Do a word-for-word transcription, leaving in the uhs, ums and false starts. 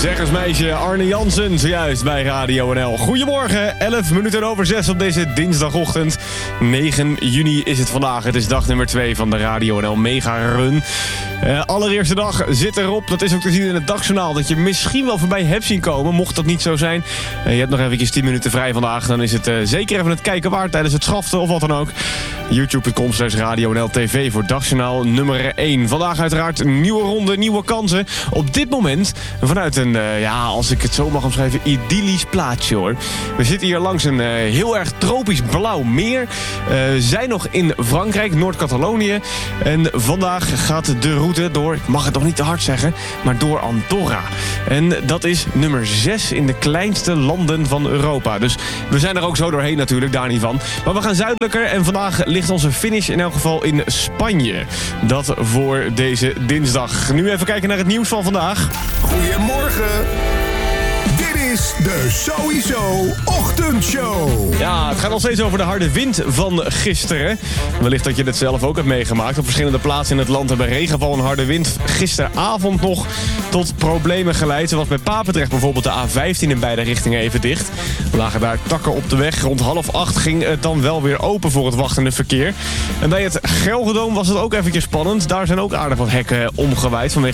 Zeggersmeisje Arne Jansen, zojuist bij Radio N L. Goedemorgen, elf minuten over zes op deze dinsdagochtend. negen juni is het vandaag. Het is dag nummer twee van de Radio N L Mega Run. Uh, allereerste dag zit erop. Dat is ook te zien in het dagjournaal. Dat je misschien wel voorbij hebt zien komen. Mocht dat niet zo zijn. Uh, je hebt nog eventjes tien minuten vrij vandaag. Dan is het uh, zeker even het kijken waard tijdens het schaften of wat dan ook. youtube punt com slash Radio N L T V voor dagjournaal nummer één. Vandaag uiteraard een nieuwe ronde, nieuwe kansen. Op dit moment vanuit een, uh, ja, als ik het zo mag omschrijven, idyllisch plaatsje hoor. We zitten hier langs een uh, heel erg tropisch blauw meer. Uh, zijn nog in Frankrijk, Noord-Catalonië. En vandaag gaat de route door, ik mag het nog niet te hard zeggen, maar door Andorra. En dat is nummer zes in de kleinste landen van Europa. Dus we zijn er ook zo doorheen natuurlijk, daar niet van. Maar we gaan zuidelijker en vandaag ligt onze finish in elk geval in Spanje. Dat voor deze dinsdag. Nu even kijken naar het nieuws van vandaag. Goedemorgen. Dit is de Sowieso Ochtendshow. Ja, het gaat nog steeds over de harde wind van gisteren. Wellicht dat je het zelf ook hebt meegemaakt. Op verschillende plaatsen in het land hebben regenval en harde wind gisteravond nog tot problemen geleid. Zoals bij Papendrecht bijvoorbeeld de A vijftien in beide richtingen even dicht. Er lagen daar takken op de weg. Rond half acht ging het dan wel weer open voor het wachtende verkeer. En bij het Gelredome was het ook eventjes spannend. Daar zijn ook aardig wat hekken omgewaaid vanwege